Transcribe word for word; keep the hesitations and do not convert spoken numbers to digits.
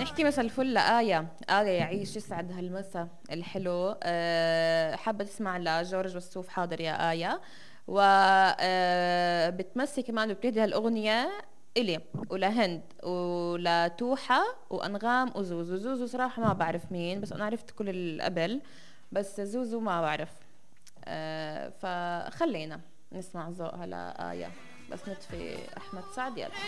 نحكي مساء الفل لآية. آية يعيش يسعد هالمساء الحلو. أه حابة تسمع لجورج وسوف. حاضر يا آية. و أه بتمسي كمان وبتهدي هالأغنية إلي ولهند ولتوحة وأنغام وزوزو. زوزو صراحة ما بعرف مين، بس أنا عرفت كل اللي قبل، بس زوزو ما بعرف. أه فخلينا نسمع ذوقها لآية، بس نطفي أحمد سعد. يلا.